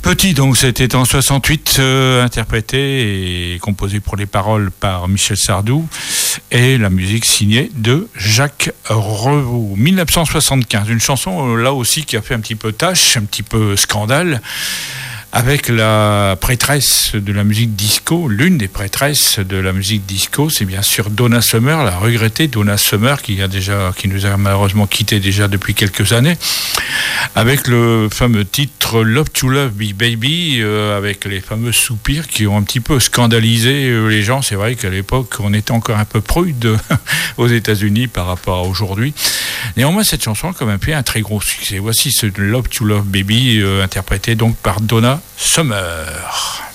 Petit, donc c'était en 68, interprété et composé pour les paroles par Michel Sardou et la musique signée de Jacques Revaux. 1975, une chanson là aussi qui a fait un petit peu tâche, un petit peu scandale, avec la prêtresse de la musique disco, l'une des prêtresses de la musique disco, c'est bien sûr Donna Summer, la regrettée Donna Summer qui nous a malheureusement quittés déjà depuis quelques années, avec le fameux titre Love to Love Me Baby, avec les fameux soupirs qui ont un petit peu scandalisé les gens. C'est vrai qu'à l'époque, on était encore un peu prude aux États-Unis par rapport à aujourd'hui. Néanmoins, cette chanson a quand même fait un très gros succès. Voici ce Love to Love Baby, interprété donc par Donna Summer.